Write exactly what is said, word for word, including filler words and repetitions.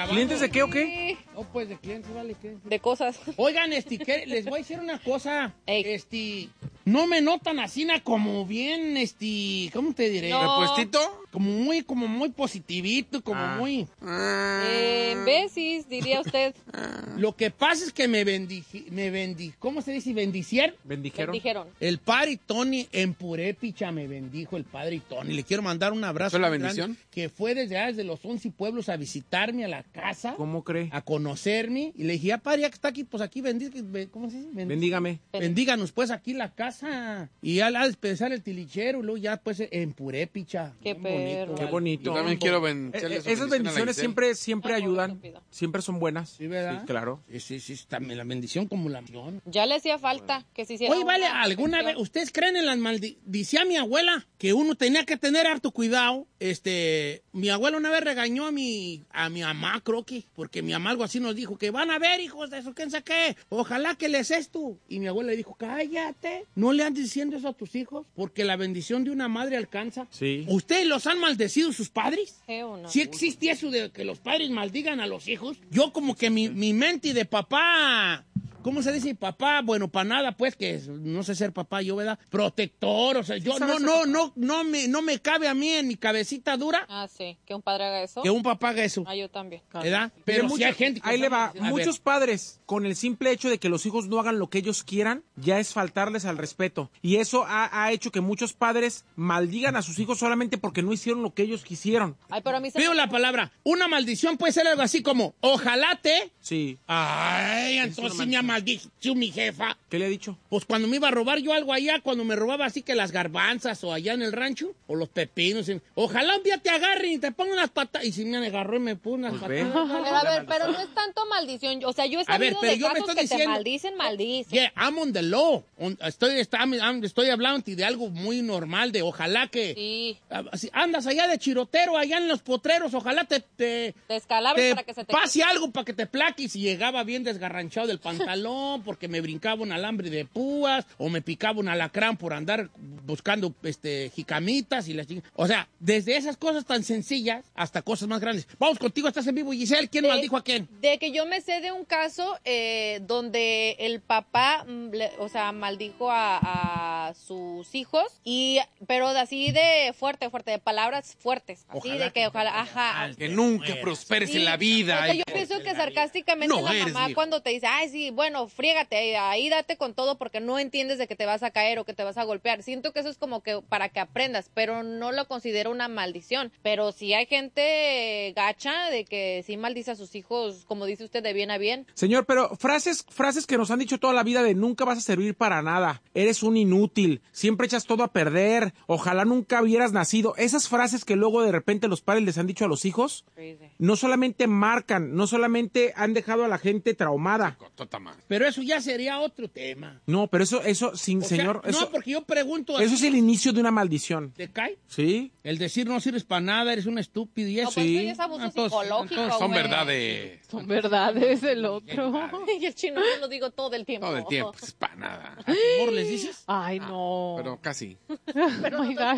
¿Clientes de qué o qué? No, pues de clientes, vale. ¿Qué? De cosas. Oigan, este, ¿qué? Les voy a decir una cosa. Ey. Este, no me notan así, na, como bien, este, ¿cómo te diré? No. ¿Repuestito? Como muy, como muy positivito, como Ah. muy... Eh, imbécis, diría usted. Lo que pasa es que me bendí, me bendí, ¿cómo se dice? ¿Bendicieron? ¿Bendijeron? Dijeron. El padre Tony en Purépicha me bendijo el padre Tony. Le quiero mandar un abrazo. ¿Fue la muy bendición? grande, que fue desde, allá, desde los once pueblos a visitarme a la casa. ¿Cómo cree? A conocerme. Y le dije, ya padre, ya que está aquí, pues aquí bendiga, ¿cómo se dice? Bendi- Bendígame. Bendíganos pues aquí la casa. Y ya al despedazar el tilichero, y luego ya pues en Purépicha. Qué Bien bonito, perro. Qué vale. bonito. Yo también quiero ven- Eh, echarle eh, su esas bendición a la bendiciones Giselle. siempre, siempre Ay, ayudan. estúpido. Siempre son buenas. Sí, ¿verdad? Sí, claro. Sí, sí, sí, también la bendición como la bendición. Ya le hacía falta que se hiciera. Oye, vale, una ¿alguna vez bendición. ustedes creen en las maldiciones? Decía mi abuela que uno tenía que tener harto cuidado. Este, mi abuela una vez regañó a mi, a mi mamá, creo que, porque mi mamá algo así nos dijo, que van a ver, hijos de eso, quién sabe qué, ojalá que les esto. Y mi abuela le dijo, cállate, no le andes diciendo eso a tus hijos, porque la bendición de una madre alcanza. Sí. ¿Ustedes los han maldecido sus padres? Sí o no. ¿Sí existe eso de que los padres maldigan a los hijos? Yo como que mi, mi mente de papá, ¿cómo se dice papá? Bueno, para nada, pues, que es- no sé ser papá yo, ¿verdad? Protector, o sea, yo no, sabes no, ser no, no me, no me cabe a mí en mi cabecita dura Ah, sí. Que un padre haga eso. que un papá haga eso, Ah, yo también. ¿verdad? Mire, Pero si mucho- hay gente que... ahí le va. A ver, Muchos padres, con el simple hecho de que los hijos no hagan lo que ellos quieran, ya es faltarles al respeto. Y eso ha, ha hecho que muchos padres maldigan a sus hijos solamente porque no hicieron lo que ellos quisieron. Ay, pero a mí se pido me- la palabra, una maldición puede ser algo así como, ojalá te... Sí. Ay, una entonces me ha maldicho mi jefa. ¿Qué le ha dicho? Pues cuando me iba a robar yo algo allá, cuando me robaba así que las garbanzas o allá en el rancho, o los pepinos, y- ojalá un día te agarren y te pongan unas patas. Y si me agarró y me puso unas Pues patas. ve. Pero a ver, pero no es tanto maldición. O sea, yo he A ver, sabido pero de yo me casos estoy que diciendo- te maldicen, maldicen. Yeah, I'm on the law. On- estoy, está- I'm- estoy hablando de algo muy normal, de ojalá que... Sí. Ah, si andas allá de chirotero, allá en los potreros, ojalá te... te Descalabres te para que se te... pase algo para que te plaques y llegaba bien desgarranchado del pantalón porque me brincaba un alambre de púas o me picaba un alacrán por andar buscando este jicamitas y las ching- o sea, desde esas cosas tan sencillas hasta cosas más grandes. Vamos contigo, estás en vivo, Giselle. ¿Quién De- maldijo a quién? De que yo me sé de un caso eh, donde el papá, mm, le- o sea, maldijo a, a sus hijos, y pero de así de fuerte, fuerte, de palabras fuertes. Así Ojalá de que, que ojalá, te ajá. mal. Que nunca Mueras. prosperes Sí, en la vida. o sea, y- yo pienso que sarcásticamente No la eres, mamá mijo. cuando te dice, ay, sí, bueno, friégate, ahí date con todo porque no entiendes de que te vas a caer o que te vas a golpear. Siento que eso es como que para que aprendas, pero no lo considero una maldición. Pero sí hay gente gacha de que sí maldice a sus hijos, como dice usted, de bien a bien. Señor, pero frases, frases que nos han dicho toda la vida de nunca vas a servir para nada, eres un inútil, siempre echas todo a perder, ojalá nunca hubieras nacido. Esas frases que luego de repente los padres les han dicho a los hijos, no solamente marcan, no solamente han dejado a la gente traumada. Tota madre. Pero eso ya sería otro tema. No, pero eso, eso, sin O sea, señor, no, eso, porque yo pregunto... eso es el inicio de una maldición. ¿Te cae? ¿Sí? El decir no sirves para nada, eres un estúpido y eso. No, pues Sí. eso ya es abuso Entonces- psicológico, entonces Son güey. verdades. Son verdades el otro. Y el chino, yo lo digo todo el tiempo. Todo el tiempo. Es para nada. ¿A tu amor les dices? Ay, no. Pero casi. Oh my God.